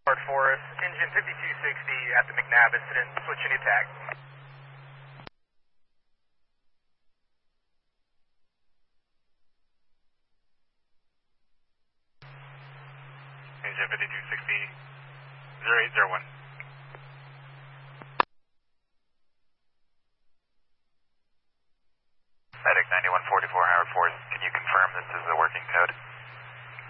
Forest, engine 5260 at the McNabb incident, switching attack. Engine 5260, 0801. Medic 9144 Howard Force, can you confirm this is the working code?